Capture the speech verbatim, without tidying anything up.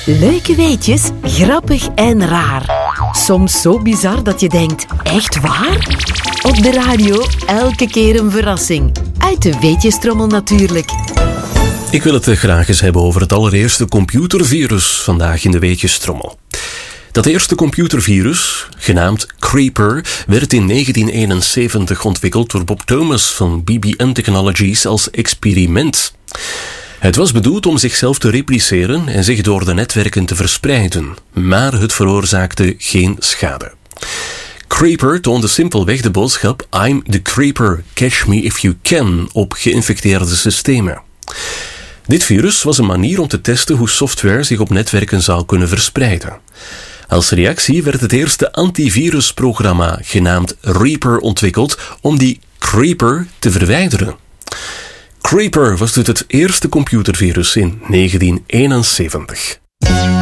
Leuke weetjes, grappig en raar. Soms zo bizar dat je denkt, echt waar? Op de radio elke keer een verrassing. Uit de weetjestrommel natuurlijk. Ik wil het graag eens hebben over het allereerste computervirus vandaag in de weetjestrommel. Dat eerste computervirus, genaamd Creeper, werd in negentien eenenzeventig ontwikkeld door Bob Thomas van B B N Technologies als experiment. Het was bedoeld om zichzelf te repliceren en zich door de netwerken te verspreiden, maar het veroorzaakte geen schade. Creeper toonde simpelweg de boodschap I'm the Creeper, catch me if you can op geïnfecteerde systemen. Dit virus was een manier om te testen hoe software zich op netwerken zou kunnen verspreiden. Als reactie werd het eerste antivirusprogramma genaamd Reaper ontwikkeld om die Creeper te verwijderen. Creeper was dus het eerste computervirus in negentien eenenzeventig.